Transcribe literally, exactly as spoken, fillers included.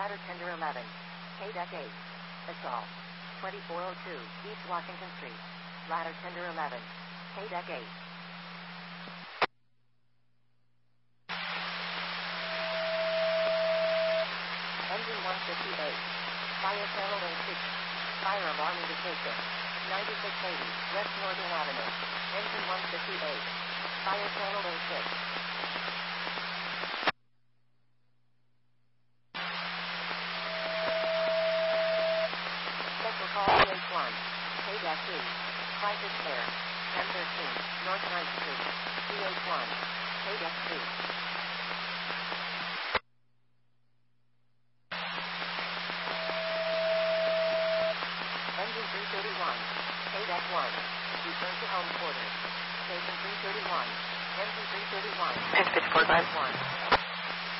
Ladder Tender eleven. K-Deck eight. Assault. twenty-four oh two East Washington Street. Ladder Tender eleven. K-Deck eight. Engine one fifty-eight. Fire channel A six. Fire alarm indication. ninety-six eighty West Northern Avenue. Engine one fifty-eight. Fire channel A six. Special call P H one. K-Deck two. Crisis Care. ten thirteen North ninth Street. P H one. K-Deck two. Engine three thirty-one. K-Deck one. Return to home quarters. Station three thirty-one. Engine three thirty-one. Pacific four five one.